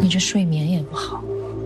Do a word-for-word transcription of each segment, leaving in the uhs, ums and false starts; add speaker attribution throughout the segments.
Speaker 1: 你这睡眠也不好。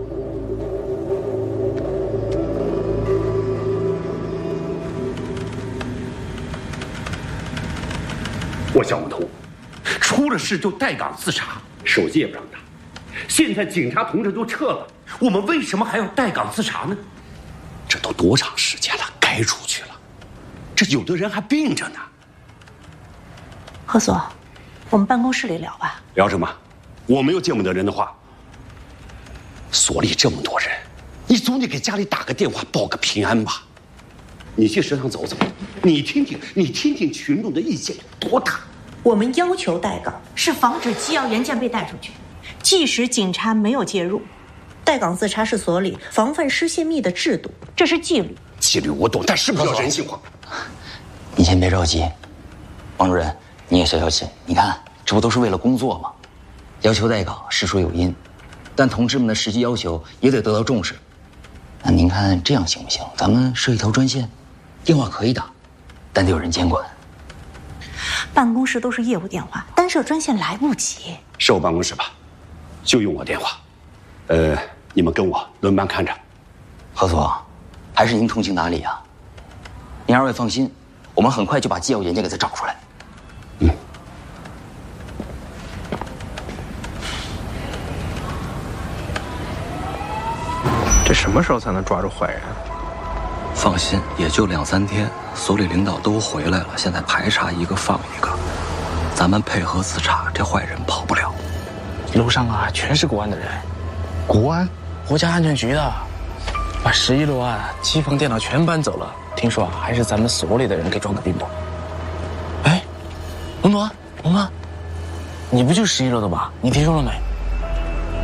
Speaker 2: 我想不通，出了事就带岗自查，手机也不让打。现在警察同志都撤了，我们为什么还要带岗自查呢？这都多长时间了，该出去了。这有的人还病着呢。
Speaker 3: 何所，我们办公室里聊吧。
Speaker 2: 聊什么？我没有见不得人的话。所里这么多人，你总得给家里打个电话报个平安吧。你去食堂走走，你听听，你听听群众的意见有多大。
Speaker 3: 我们要求带岗，是防止机要原件被带出去，即使警察没有介入，带岗自查是所里防范失窃密的制度，这是纪律。
Speaker 2: 纪律我懂，但是不是要人性化？
Speaker 4: 你先别着急，王主任，你也消消气。你看，这不都是为了工作吗？要求带岗实属有因，但同志们的实际要求也得得到重视。那您看这样行不行？咱们设一条专线，电话可以打，但得有人监管。
Speaker 3: 办公室都是业务电话，单设专线来不及。
Speaker 2: 是我办公室吧，就用我电话。呃，你们跟我轮班看着。
Speaker 4: 何所，还是您通情达理啊。您二位放心，我们很快就把机要原件给他找出来。
Speaker 2: 嗯。
Speaker 5: 这什么时候才能抓住坏人？
Speaker 6: 放心，也就两三天，所里领导都回来了，现在排查一个放一个，咱们配合自查，这坏人跑不了。
Speaker 5: 楼上啊，全是国安的人。
Speaker 7: 国安？
Speaker 5: 国家安全局的，把十一楼啊机房电脑全搬走了。听说啊，还是咱们所里的人给装的病毒。哎，龙总，龙总，你不就十一楼的吧？你听说了没？